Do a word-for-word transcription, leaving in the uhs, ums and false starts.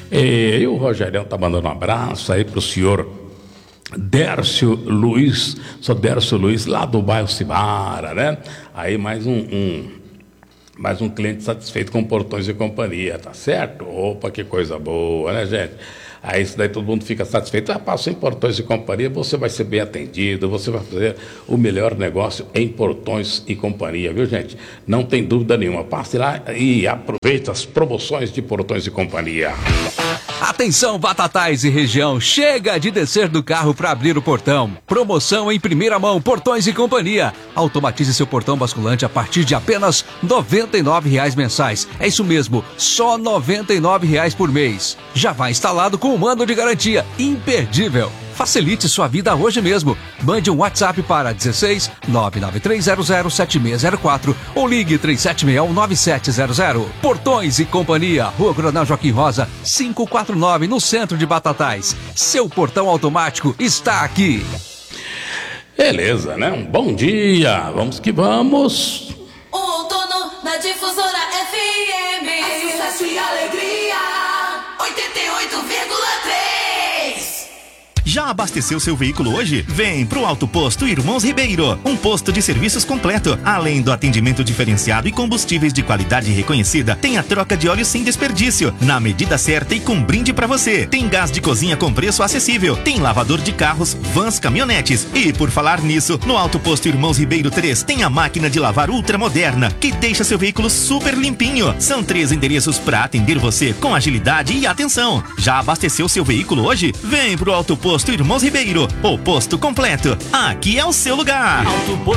E, e o Rogerião tá mandando um abraço aí pro senhor Dércio Luiz, sou Dércio Luiz, lá do bairro Cimara, né? Aí mais um, um, mais um cliente satisfeito com Portões e Companhia, tá certo? Opa, que coisa boa, né, gente? Aí isso daí todo mundo fica satisfeito. Ah, passou em Portões e Companhia, você vai ser bem atendido, você vai fazer o melhor negócio em Portões e Companhia, viu, gente? Não tem dúvida nenhuma. Passe lá e aproveite as promoções de Portões e Companhia. Atenção, Batatais e região, chega de descer do carro para abrir o portão. Promoção em primeira mão, Portões e Companhia. Automatize seu portão basculante a partir de apenas noventa e nove reais mensais. É isso mesmo, só noventa e nove reais por mês. Já vai instalado com um ano de garantia, imperdível. Facilite sua vida hoje mesmo. Mande um WhatsApp para dezesseis nove nove três zero zero sete seis zero quatro ou ligue três sete seis um nove sete zero zero. Portões e Companhia, Rua Coronel Joaquim Rosa, quinhentos e quarenta e nove, no centro de Batatais. Seu portão automático está aqui. Beleza, né? Um bom dia. Vamos que vamos. O outono na Difusora F M. É sucesso e alegria. oitenta e oito vírgula três. Já abasteceu seu veículo hoje? Vem pro Auto Posto Irmãos Ribeiro, um posto de serviços completo. Além do atendimento diferenciado e combustíveis de qualidade reconhecida, tem a troca de óleo sem desperdício, na medida certa e com brinde pra você. Tem gás de cozinha com preço acessível, tem lavador de carros, vans, caminhonetes. E por falar nisso, no Auto Posto Irmãos Ribeiro três tem a máquina de lavar ultramoderna, que deixa seu veículo super limpinho. São três endereços pra atender você com agilidade e atenção. Já abasteceu seu veículo hoje? Vem pro Auto Posto Irmãos Ribeiro, o posto completo. Aqui é o seu lugar. Auto Posto